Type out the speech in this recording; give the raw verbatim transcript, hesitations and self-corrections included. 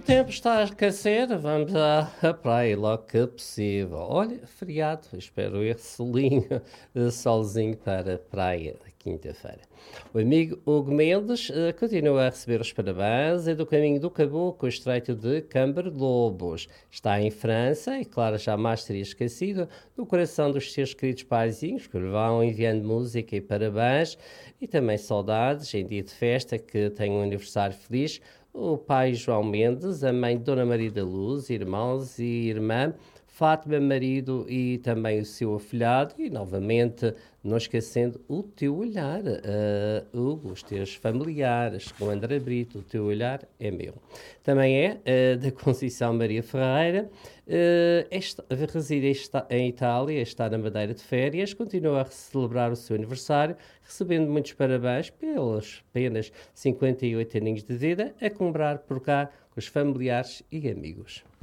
tempo está a aquecer, vamos à, à praia logo que possível. Olha, feriado, espero esse solinho, eh, solzinho para a praia da quinta-feira. O amigo Hugo Mendes eh, continua a receber os parabéns. É do caminho do Caboclo, o estreito de Camber Lobos. Está em França e, claro, jamais teria esquecido do coração dos seus queridos paizinhos que lhe vão enviando música e parabéns e também saudades em dia de festa, que tem um aniversário feliz. O pai João Mendes, a mãe Dona Maria da Luz, irmãos e irmã, Fátima, marido e também o seu afilhado, e novamente, não esquecendo o teu olhar, uh, Hugo, os teus familiares, com André Brito, o teu olhar é meu. Também é uh, da Conceição Maria Ferreira, uh, esta, reside esta, em Itália, está na Madeira de férias, continua a celebrar o seu aniversário, recebendo muitos parabéns pelos apenas cinquenta e oito aninhos de vida, a comemorar por cá com os familiares e amigos.